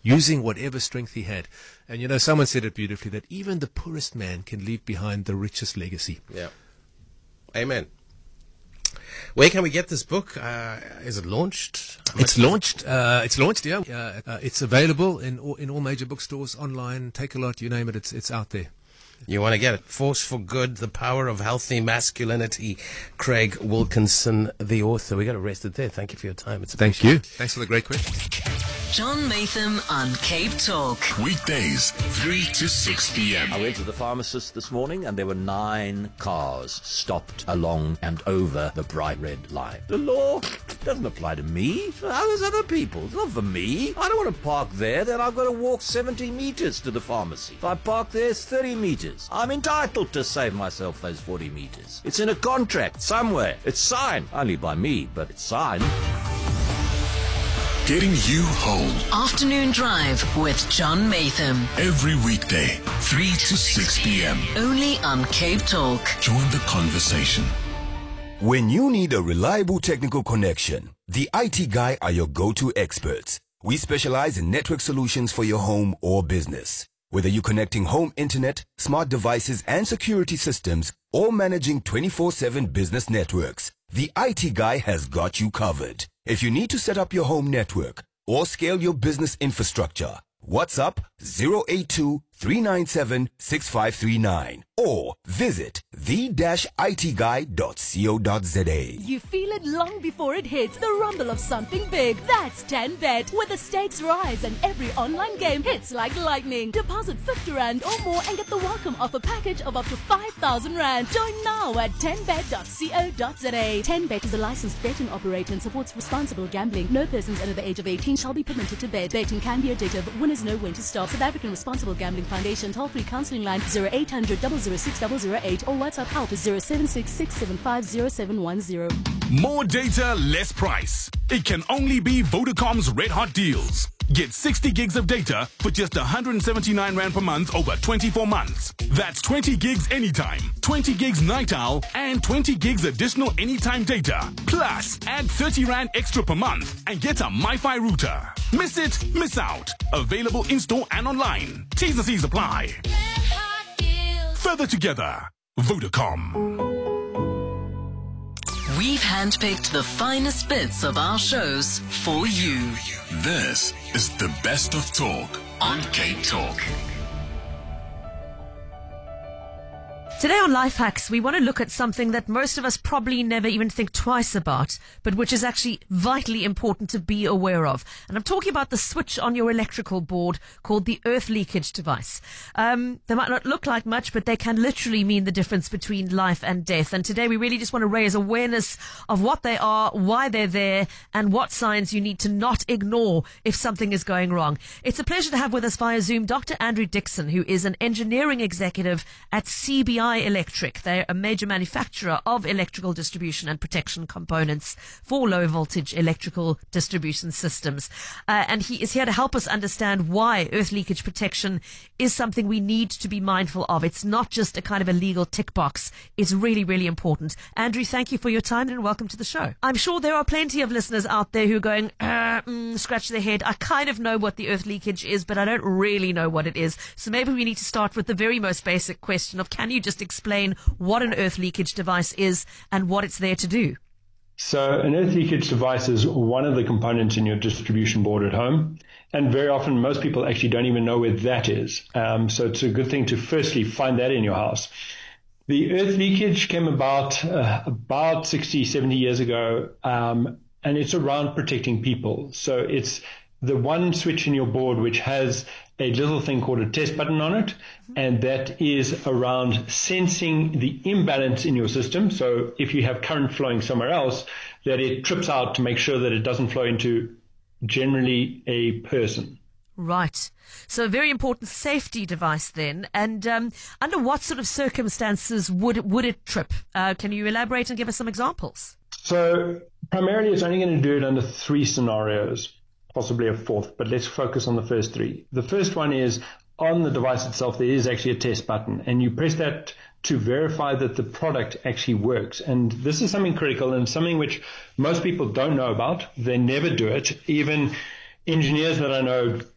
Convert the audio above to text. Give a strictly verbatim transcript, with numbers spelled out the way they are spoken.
using whatever strength he had. And, you know, someone said it beautifully, that even the poorest man can leave behind the richest legacy. Yeah. Amen. Where can we get this book? Uh, is it launched? It's launched. Uh, it's launched. Yeah. Uh, uh, it's available in all, in all major bookstores, online. Take a lot. You name it. It's it's out there. You want to get it. Force for Good, The Power of Healthy Masculinity. Craig Wilkinson, the author. We got to rest it there. Thank you for your time. It's a Thank you. Thanks for the great question. John Maytham on Cape Talk. Weekdays, three to six p.m. I went to the pharmacist this morning and there were nine cars stopped along and over the bright red line. The law doesn't apply to me. How does other people? It's not for me. I don't want to park there, then I've got to walk seventy meters to the pharmacy. If I park there, it's thirty meters. I'm entitled to save myself those forty meters. It's in a contract somewhere. It's signed. Only by me, but it's signed. Getting you home Afternoon Drive with John Maytham. every weekday, three to six p.m. Only on Cape Talk. Join the conversation. When you need a reliable technical connection, the I T Guy are your go-to experts. We specialize in network solutions for your home or business. Whether you're connecting home internet, smart devices and security systems, or managing twenty-four seven business networks, the I T Guy has got you covered. If you need to set up your home network or scale your business infrastructure, WhatsApp zero eight two, three nine seven, six five three nine or visit the dash I T guy dot co dot za. You feel it long before it hits, the rumble of something big. That's ten bet, where the stakes rise and every online game hits like lightning. Deposit fifty rand or more and get the welcome offer package of up to five thousand rand. Join now at ten bet dot co dot za. ten bet is a licensed betting operator and supports responsible gambling. No persons under the age of eighteen shall be permitted to bet. Betting can be addictive. Winners know when to stop. South African Responsible Gambling Foundation toll-free counselling line zero eight hundred, zero zero six, zero zero eight or WhatsApp help zero seven six, six seven five, zero seven one zero. More data, less price. It can only be Vodacom's Red Hot Deals. Get sixty gigs of data for just one hundred seventy-nine rand per month over twenty-four months. That's twenty gigs anytime, twenty gigs night owl, and twenty gigs additional anytime data. Plus, add thirty rand extra per month and get a MiFi router. Miss it, miss out. Available in-store and online. T's and C's apply. Further together, Vodacom. We've handpicked the finest bits of our shows for you. This is the best of talk on Cape Talk. Today on Life Hacks, we want to look at something that most of us probably never even think twice about, but which is actually vitally important to be aware of. And I'm talking about the switch on your electrical board called the earth leakage device. Um, they might not look like much, but they can literally mean the difference between life and death. And today we really just want to raise awareness of what they are, why they're there, and what signs you need to not ignore if something is going wrong. It's a pleasure to have with us via Zoom Doctor Andrew Dixon, who is an engineering executive at C B I Electric. They're a major manufacturer of electrical distribution and protection components for low voltage electrical distribution systems. Uh, and he is here to help us understand why earth leakage protection is something we need to be mindful of. It's not just a kind of a legal tick box. It's really, really important. Andrew, thank you for your time and welcome to the show. I'm sure there are plenty of listeners out there who are going, uh, mm, scratch their head. I kind of know what the earth leakage is, but I don't really know what it is. So maybe we need to start with the very most basic question of, can you just explain what an earth leakage device is and what it's there to do? So an earth leakage device is one of the components in your distribution board at home. And very often, most people actually don't even know where that is. Um, so it's a good thing to firstly find that in your house. The earth leakage came about uh, about sixty, seventy years ago, um, and it's around protecting people. So it's the one switch in your board which has a little thing called a test button on it, and that is around sensing the imbalance in your system. So if you have current flowing somewhere else, that it trips out to make sure that it doesn't flow into generally a person. Right. So a very important safety device then. And um, under what sort of circumstances would it, would it trip? Uh, can you elaborate and give us some examples? So primarily it's only going to do it under three scenarios, possibly a fourth, but let's focus on the first three. The first one is on the device itself, there is actually a test button, and you press that to verify that the product actually works. And this is something critical and something which most people don't know about. They never do it. Even engineers that I know